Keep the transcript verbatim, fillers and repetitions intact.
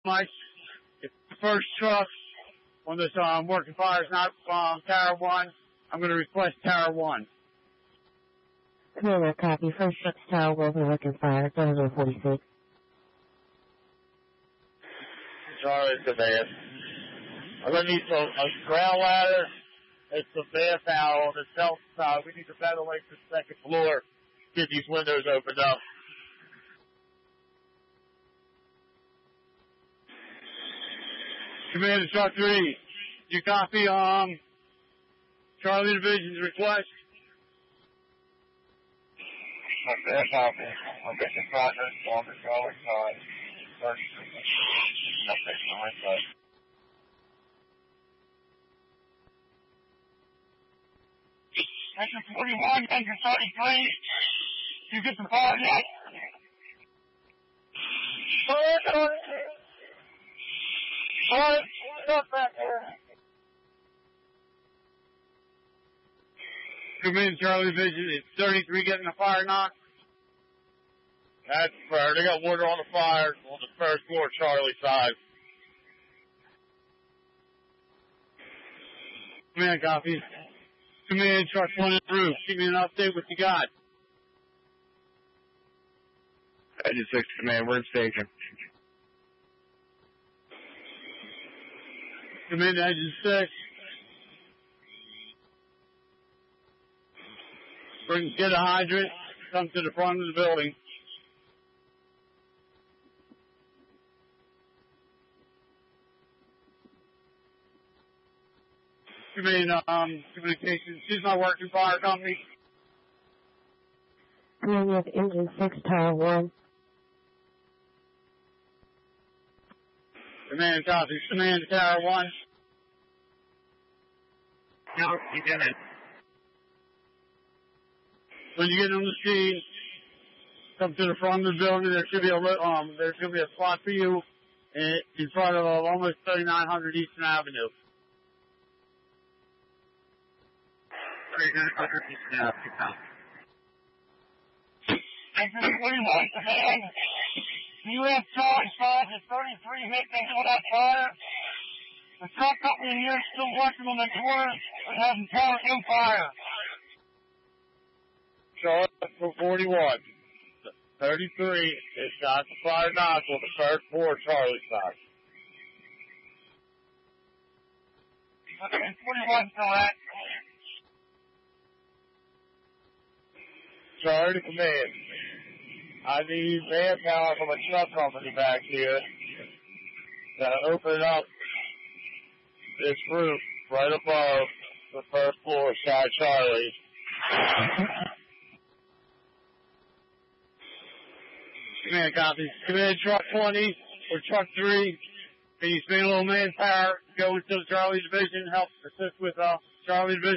much. If the first truck on this um, working fire is not um, Tower one, I'm going to request Tower one. Commander, copy. First truck's Tower one for working fire, seven forty-six. Charlie, command. I'm going to need some, a ground ladder and some manpower on the south side. We need to ventilate the second floor, get these windows opened up. Commander Truck three, you copy um, Charlie Division's request? Okay, copy. I'll get the progress on the Charlie side. Nothing on my side. Section forty-one, Section thirty-three. You get the fire yet? Fire, Charlie. Fire, what's up back there? Come in, Charlie Division. Is thirty-three getting a fire knock? That's fair. They got water on the fire on the first floor, Charlie side. Command copy. Command Truck one and roof. Give me an update what you got. Engine six, command. We're in station. Command Engine six. Bring, get a hydrant. Come to the front of the building. Command um, communications. She's not working fire company. Command, you have Engine six, Tower one. Command copy. Command Tower one. No, you didn't. When you get on the scene, come to the front of the building. There should be a um, there should be a spot for you in, in front of uh, almost thirty-nine hundred Eastern Avenue. thirty-nine hundred Eastern Avenue. Engine forty-one, command. You have charge five to thirty-three hit into that fire. The truck company here is still working on the door and having power in fire. Charlie for forty-one. thirty-three has got the fire knock on the third floor, Charlie side. forty-one correct. Charlie to command. I need manpower from a truck company back here to open up this roof right above the first floor, side Charlie. Command copy. Command Truck twenty or Truck three. Can you spend a little manpower, go into the Charlie Division, help assist with uh, Charlie Division?